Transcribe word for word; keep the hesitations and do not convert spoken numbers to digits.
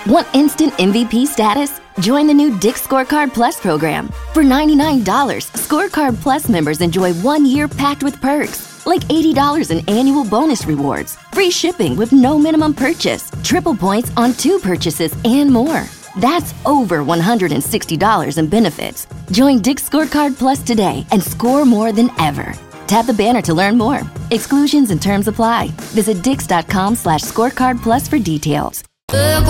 Want instant M V P status? Join the new Dick's Scorecard Plus program. For ninety-nine dollars, Scorecard Plus members enjoy one year packed with perks, like eighty dollars in annual bonus rewards, free shipping with no minimum purchase, triple points on two purchases, and more. That's over one hundred sixty dollars in benefits. Join Dick's Scorecard Plus today and score more than ever. Tap the banner to learn more. Exclusions and terms apply. Visit dix.com slash scorecard plus for details. Look